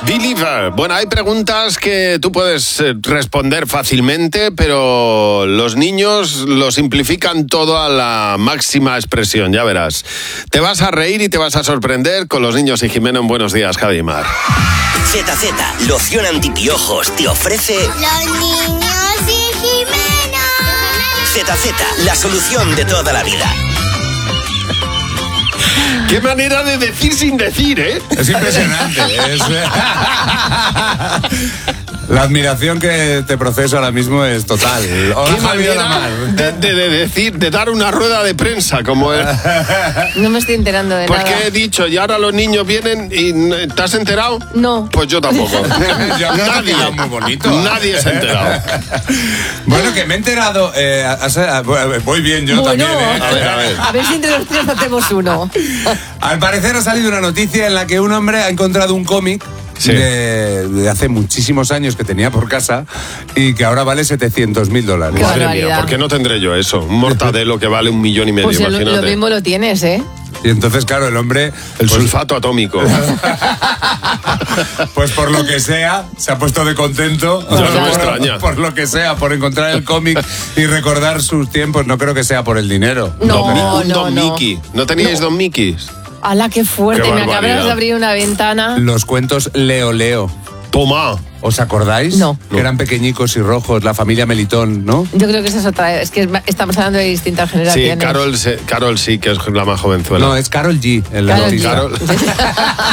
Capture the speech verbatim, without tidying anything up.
Believer. Bueno, hay preguntas que tú puedes responder fácilmente, pero los niños lo simplifican todo a la máxima expresión, ya verás. Te vas a reír y te vas a sorprender con los niños y Jimeno en Buenos Días, Javi y Mar. Z Z, loción antipiojos, te ofrece... Los niños y Jimeno. Z Z, la solución de toda la vida. Qué manera de decir sin decir, ¿eh? Es impresionante. Es... La admiración que te proceso ahora mismo es total. Hola, qué manera de, de, de decir, de dar una rueda de prensa como es. No me estoy enterando de Porque nada. Porque he dicho, y ahora los niños vienen y... ¿Te has enterado? No. Pues yo tampoco. Yo Nadie. Muy bonito. Nadie se ha enterado. Bueno, que me he enterado... Eh, voy bien yo bueno, también. ¿eh? A ver, a ver. A ver si entre los tres hacemos uno. Al parecer ha salido una noticia en la que un hombre ha encontrado un cómic sí. de, de hace muchísimos años que tenía por casa y que ahora vale setecientos mil dólares. Madre mía, ¿por qué no tendré yo eso? Un mortadelo que vale un millón y medio, pues imagínate. Lo, lo mismo lo tienes, ¿eh? Y entonces, claro, el hombre... El pues, sulfato atómico. Pues por lo que sea, se ha puesto de contento. No, por, no me extraña. Por lo que sea, por encontrar el cómic y recordar sus tiempos. No creo que sea por el dinero. No, Don, no, un Don no. Mickey. ¿No teníais No. Don Mickeys? ¡Hala, qué fuerte! Qué Me acabas barbaridad. de abrir una ventana. Los cuentos Leo Leo. Toma. ¿Os acordáis? No. Que eran pequeñicos y rojos, la familia Melitón, ¿no? Yo creo que esa es otra. Es que estamos hablando de distintas Sí, generaciones. Carol, se- Carol sí, que es la más jovenzuela. No, es Karol G en la Karol noticia. Carol.